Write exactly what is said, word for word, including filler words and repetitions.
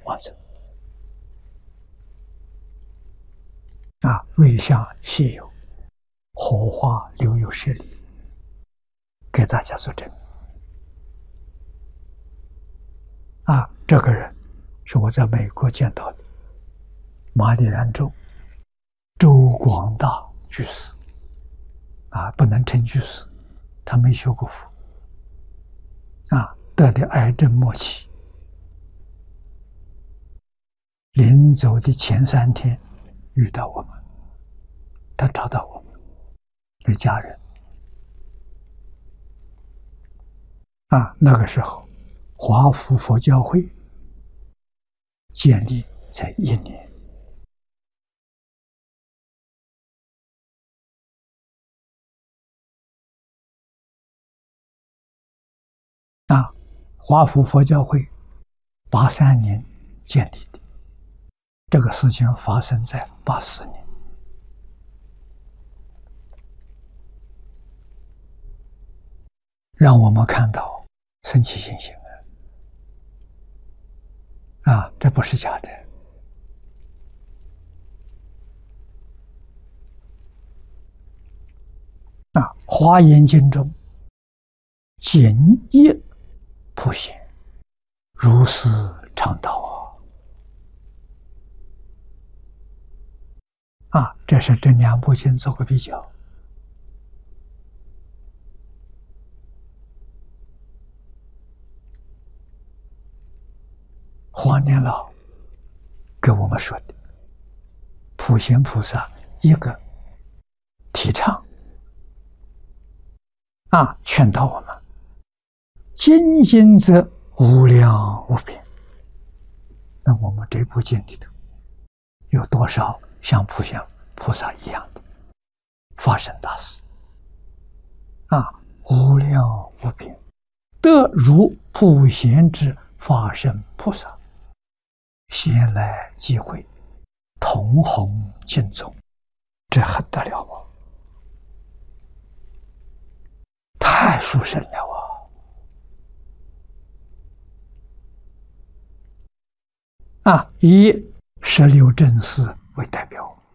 往生。啊，瑞相稀有，火化留有舍利，给大家做证明。啊，这个人是我在美国见到的，马里兰州周广大居士。啊，不能称居士，他没学过佛。啊，得的癌症末期，临走的前三天遇到我们，他找到我们的家人。啊，那个时候华福佛教会建立才一年。啊，华福佛教会八三年建立的，这个事情发生在八四年。让我们看到生起信心了。啊，这不是假的。啊，《华严经》中简易普贤，如是常道啊！啊，这是这两部经做个比较。黄年老跟我们说的，普贤菩萨一个提倡啊，劝导我们。精进则无量无边。那我们这部经里头有多少像普贤菩萨一样的发生大事啊？无量无边，得如普贤之法身菩萨，先来即会，同弘经宗，这很得了吗？太殊胜了啊！啊，以十六正士为代表，